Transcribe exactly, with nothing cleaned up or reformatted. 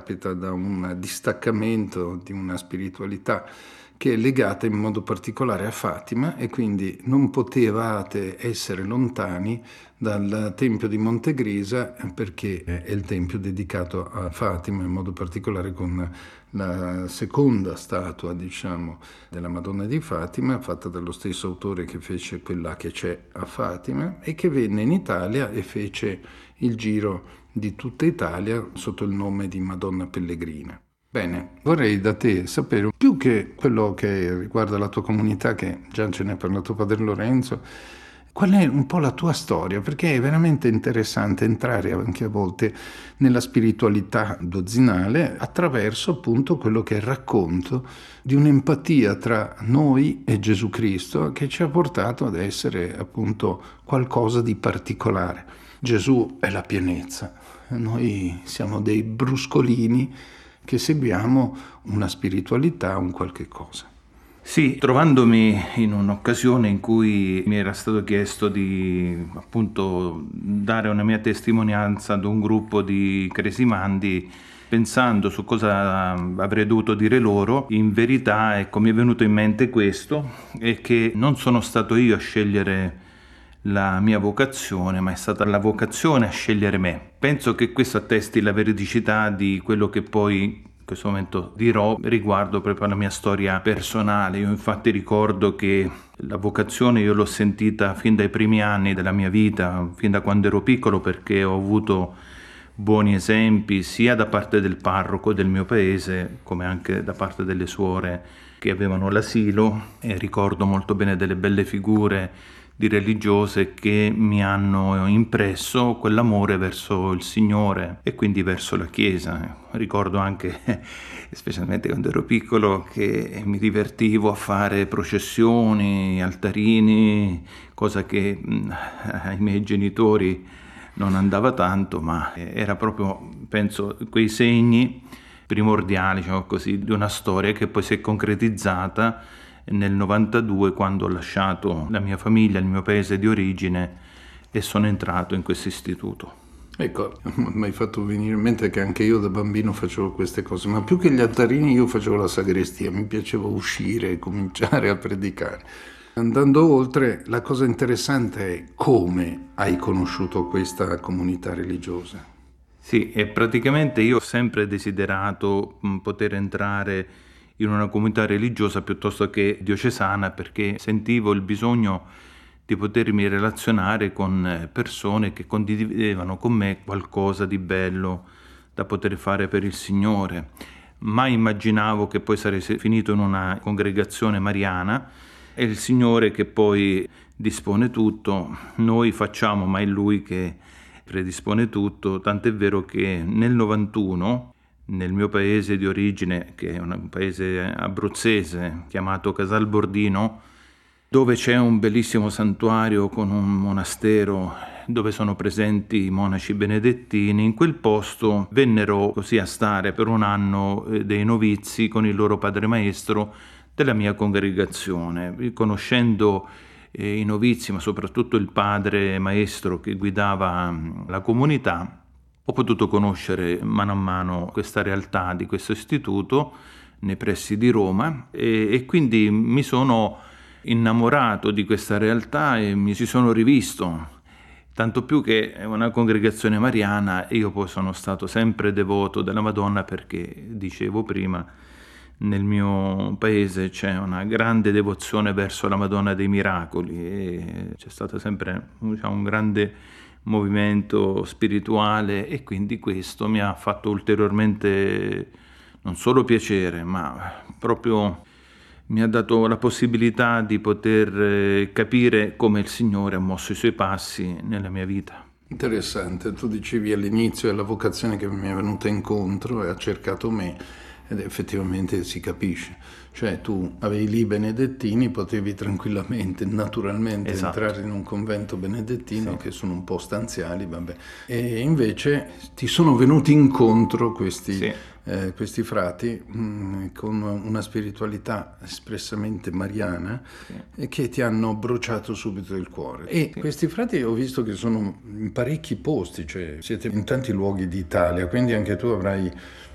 capita da un distaccamento di una spiritualità che è legata in modo particolare a Fatima, e quindi non potevate essere lontani dal Tempio di Montegrisa, perché è il tempio dedicato a Fatima, in modo particolare con la seconda statua, diciamo, della Madonna di Fatima, fatta dallo stesso autore che fece quella che c'è a Fatima, e che venne in Italia e fece il giro di tutta Italia sotto il nome di Madonna Pellegrina. Bene, vorrei da te sapere, più che quello che riguarda la tua comunità, che già ce ne ha parlato Padre Lorenzo, qual è un po' la tua storia, perché è veramente interessante entrare anche a volte nella spiritualità dozzinale attraverso appunto quello che è il racconto di un'empatia tra noi e Gesù Cristo, che ci ha portato ad essere appunto qualcosa di particolare. Gesù è la pienezza, noi siamo dei bruscolini che seguiamo una spiritualità, un qualche cosa. Sì, trovandomi in un'occasione in cui mi era stato chiesto di appunto dare una mia testimonianza ad un gruppo di cresimandi, pensando su cosa avrei dovuto dire loro, in verità ecco, mi è venuto in mente questo, e che non sono stato io a scegliere la mia vocazione, ma è stata la vocazione a scegliere me. Penso che questo attesti la veridicità di quello che poi in questo momento dirò riguardo proprio alla mia storia personale. Io infatti ricordo che la vocazione io l'ho sentita fin dai primi anni della mia vita, fin da quando ero piccolo, perché ho avuto buoni esempi sia da parte del parroco del mio paese come anche da parte delle suore che avevano l'asilo, e ricordo molto bene delle belle figure di religiose che mi hanno impresso quell'amore verso il Signore e quindi verso la Chiesa. Ricordo anche, specialmente quando ero piccolo, che mi divertivo a fare processioni, altarini, cosa che mh, ai miei genitori non andava tanto, ma era proprio, penso, quei segni primordiali, diciamo così, di una storia che poi si è concretizzata nel novantadue, quando ho lasciato la mia famiglia, il mio paese di origine, e sono entrato in questo istituto. Ecco, mi hai fatto venire in mente che anche io da bambino facevo queste cose, ma più che gli altarini io facevo la sagrestia, mi piaceva uscire e cominciare a predicare. Andando oltre, la cosa interessante è come hai conosciuto questa comunità religiosa. Sì, e praticamente io ho sempre desiderato mh, poter entrare in una comunità religiosa piuttosto che diocesana, perché sentivo il bisogno di potermi relazionare con persone che condividevano con me qualcosa di bello da poter fare per il Signore. Mai immaginavo che poi sarei finito in una congregazione mariana. È il Signore che poi dispone tutto, noi facciamo, ma è Lui che predispone tutto, tant'è vero che nel novantuno, nel mio paese di origine, che è un paese abruzzese chiamato Casalbordino, dove c'è un bellissimo santuario con un monastero dove sono presenti i monaci benedettini, in quel posto vennero così a stare per un anno dei novizi con il loro padre maestro della mia congregazione. Conoscendo i novizi, ma soprattutto il padre maestro che guidava la comunità, ho potuto conoscere mano a mano questa realtà di questo istituto nei pressi di Roma, e, e quindi mi sono innamorato di questa realtà e mi ci sono rivisto, tanto più che è una congregazione mariana e io poi sono stato sempre devoto della Madonna, perché dicevo prima nel mio paese c'è una grande devozione verso la Madonna dei Miracoli e c'è stato sempre, diciamo, un grande movimento spirituale, e quindi questo mi ha fatto ulteriormente non solo piacere, ma proprio mi ha dato la possibilità di poter capire come il Signore ha mosso i suoi passi nella mia vita. Interessante, tu dicevi all'inizio è la vocazione che mi è venuta incontro e ha cercato me, ed effettivamente si capisce. Cioè tu avevi lì i benedettini, potevi tranquillamente, naturalmente Esatto. entrare in un convento benedettino, Sì. che sono un po' stanziali, vabbè. E invece ti sono venuti incontro questi, Sì. eh, questi frati mh, con una spiritualità espressamente mariana, Sì. e che ti hanno bruciato subito il cuore. E Sì. questi frati ho visto che sono in parecchi posti, cioè siete in tanti luoghi d'Italia, quindi anche tu avrai